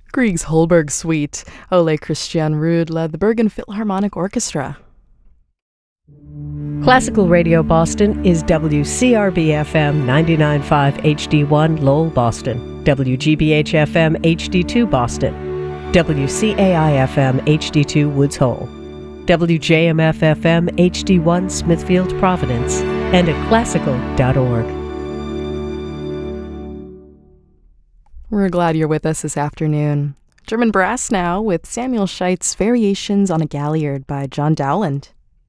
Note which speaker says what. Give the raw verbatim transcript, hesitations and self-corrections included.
Speaker 1: Grieg's Holberg Suite. Ole Christian Ruud led the Bergen Philharmonic Orchestra.
Speaker 2: Classical Radio Boston is W C R B F M ninety-nine point five H D one Lowell, Boston, W G B H F M H D two Boston, W C A I F M H D two Woods Hole, W J M F F M H D one Smithfield, Providence, and at classical dot org.
Speaker 1: We're glad you're with us this afternoon. German Brass now with Samuel Scheit's Variations on a Galliard by John Dowland.